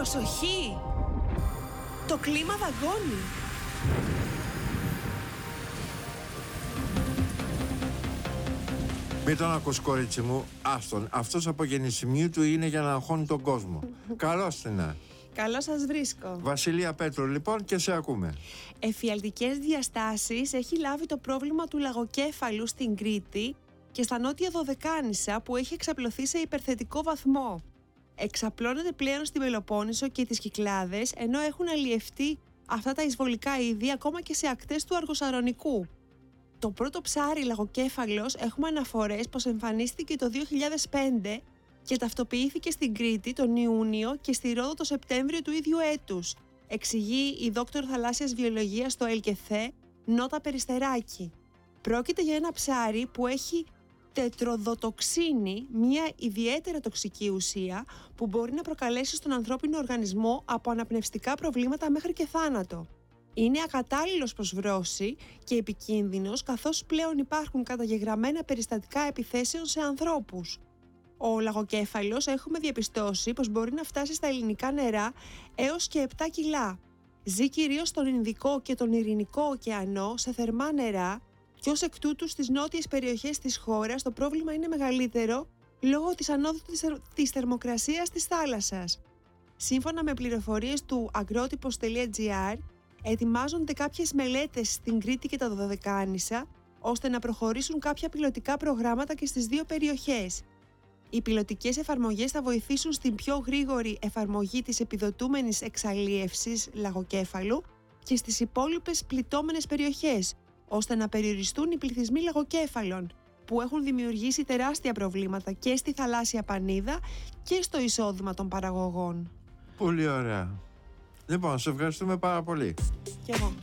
Προσοχή! Το κλίμα δαγκώνει. Μην τον ακούς, κορίτσι μου, άστον. Αυτός από γεννησιμίου του είναι για να αγχώνει τον κόσμο. Καλώς την να. Καλώς σας βρίσκω. Βασιλεία Πέτρου, λοιπόν, και σε ακούμε. Εφιαλτικές διαστάσεις έχει λάβει το πρόβλημα του λαγοκέφαλου στην Κρήτη και στα νότια Δωδεκάνησα, που έχει εξαπλωθεί σε υπερθετικό βαθμό. Εξαπλώνεται πλέον στη Πελοπόννησο και τις Κυκλάδες, ενώ έχουν αλλιευτεί αυτά τα εισβολικά είδη ακόμα και σε ακτές του Αργοσαρονικού. Το πρώτο ψάρι λαγοκέφαλος έχουμε αναφορές πως εμφανίστηκε το 2005 και ταυτοποιήθηκε στην Κρήτη τον Ιούνιο και στη Ρόδο το Σεπτέμβριο του ίδιου έτους, εξηγεί η δόκτωρ θαλάσσιας βιολογίας στο ΕΛΚΕΘΕ, Νότα Περιστεράκη. Πρόκειται για ένα ψάρι που έχει τετροδοτοξίνη, μια ιδιαίτερα τοξική ουσία που μπορεί να προκαλέσει στον ανθρώπινο οργανισμό από αναπνευστικά προβλήματα μέχρι και θάνατο. Είναι ακατάλληλος προς βρώση και επικίνδυνος, καθώς πλέον υπάρχουν καταγεγραμμένα περιστατικά επιθέσεων σε ανθρώπους. Ο λαγοκέφαλος έχουμε διαπιστώσει πως μπορεί να φτάσει στα ελληνικά νερά έως και 7 κιλά. Ζει κυρίως στον Ινδικό και τον Ειρηνικό ωκεανό σε θερμά νερά και ως εκ τούτου στις νότιες περιοχές της χώρας το πρόβλημα είναι μεγαλύτερο λόγω της ανόδου της θερμοκρασίας της θάλασσας. Σύμφωνα με πληροφορίες του agrotipos.gr, ετοιμάζονται κάποιες μελέτες στην Κρήτη και τα Δωδεκάνησα ώστε να προχωρήσουν κάποια πιλωτικά προγράμματα και στις δύο περιοχές. Οι πιλωτικές εφαρμογές θα βοηθήσουν στην πιο γρήγορη εφαρμογή της επιδοτούμενης εξαλίευσης λαγοκέφαλου και στις υπόλοιπες πληττόμενες περιοχές, ώστε να περιοριστούν οι πληθυσμοί λαγοκέφαλων που έχουν δημιουργήσει τεράστια προβλήματα και στη θαλάσσια πανίδα και στο εισόδημα των παραγωγών. Πολύ ωραία. Λοιπόν, σε ευχαριστούμε πάρα πολύ. Και εγώ.